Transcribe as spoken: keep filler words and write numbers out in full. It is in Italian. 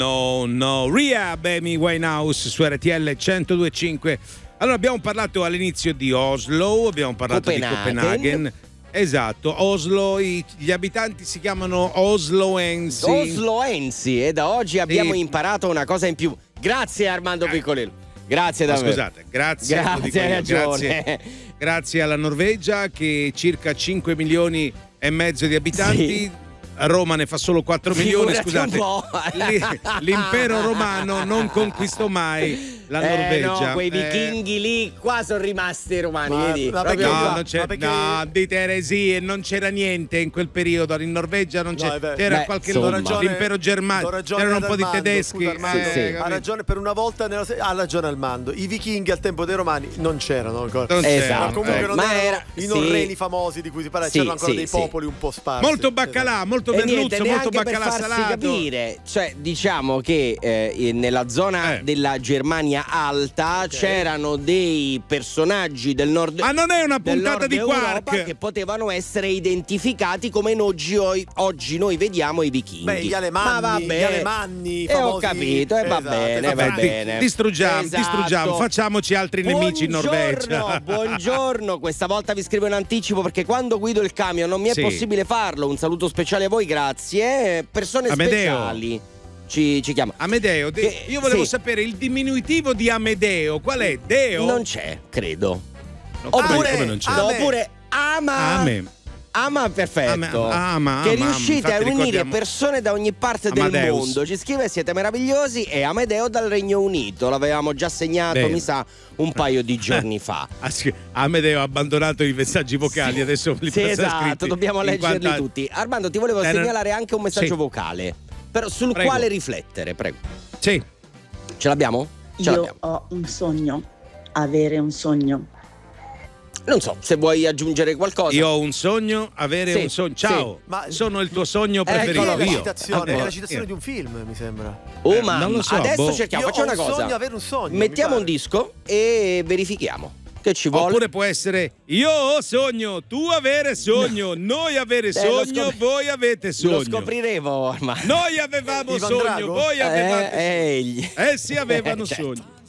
No, no, Rehab, Amy Winehouse su R T L centodue e cinque. Allora abbiamo parlato all'inizio di Oslo, abbiamo parlato Copenaghen. di Copenaghen. Esatto, Oslo, i, gli abitanti si chiamano Osloensi. Osloensi, e da oggi abbiamo Sì. imparato una cosa in più. Grazie Armando Piccolino. Grazie Ma davvero. scusate, grazie, lo Grazie, dico hai io, ragione. grazie, grazie alla Norvegia che circa cinque milioni e mezzo di abitanti. Sì. Roma ne fa solo quattro milioni, Figurati scusate. un po'. Lì- L'impero romano non conquistò mai la Eh, Norvegia. no, quei Eh, vichinghi lì qua sono rimasti i romani, Ma- vedi? ma Proprio- perché- No, Ma non c'è, perché- no, dite eresie, non c'era niente in quel periodo. In Norvegia non c'è, No, è vero. c'era Beh, qualche insomma. ragione- l'impero germanico, do ragione c'erano un ad po' di Armando, tedeschi. scusa, Armando, Sì, sì. ha capito? ragione per una volta nella se- ha ragione Armando. I vichinghi al tempo dei romani non c'erano ancora. Non Esatto. c'era, Ma comunque ecco. non Ma erano era- i sì. norreni famosi di cui si parla, Sì, c'erano ancora sì, dei sì. popoli un po' sparsi. Molto baccalà, molto E niente, merluzzo, molto neanche per baccalà farsi salato. capire, cioè diciamo che eh, nella zona Eh. della Germania alta c'erano dei personaggi del nord Ma non è una del puntata nord di Europa Quark. che potevano essere identificati come oggi, oggi noi vediamo i vichinghi. Beh, gli alemanni, Ma vabbè. gli alemanni E ho famosi. capito, e va Esatto, bene, esatto. va Vabbè, di- bene. distruggiamo, Esatto. distruggiamo, facciamoci altri nemici in Norvegia. Buongiorno, buongiorno. Questa volta vi scrivo in anticipo perché quando guido il camion non mi è Sì. possibile farlo. Un saluto speciale a voi, grazie. Persone Amedeo. speciali. Ci, ci chiama. Amedeo, de- Che- io volevo sì. sapere il diminutivo di Amedeo, qual è? Deo? Non c'è, credo. No, come- Oppure, come non c'è? no, Ame. oppure ama. Ame. Ama perfetto. Ama, ama, che ama, riuscite infatti a riunire ricordiamo- persone da ogni parte del Amadeus. mondo. Ci scrive, siete meravigliosi. E Amedeo dal Regno Unito. L'avevamo già segnato, Bene. mi sa, un paio di giorni fa. Ah, sì, Amedeo ha abbandonato i messaggi vocali, Sì. adesso li Sì, passa esatto, scritti dobbiamo in leggerli quanta- tutti. Armando, ti volevo Eh, segnalare anche un messaggio sì. vocale, però sul Prego. quale riflettere, prego. Sì. Ce l'abbiamo? Ce Io l'abbiamo. ho un sogno, avere un sogno. Non so, se vuoi aggiungere qualcosa. Io ho un sogno, avere Sì, un sogno. Ciao, sì. Ma- sono il tuo sogno Eccolo preferito. È la qui. Io. citazione, Ah, è la eh. citazione di un film, mi sembra. Oh Eh, mamma, non lo so, adesso boh. cerchiamo, Io facciamo ho una un cosa. sogno, avere un sogno, Mettiamo mi un pare. disco e verifichiamo. Che ci vuole? Oppure può essere io ho sogno, tu avere sogno, noi avere Eh, lo sogno, scopri- voi avete Lo sogno. scopriremo ormai. Noi avevamo Ivan sogno, Drago? voi avevate Eh, egli. sogno. Essi avevano Eh, certo. sogno.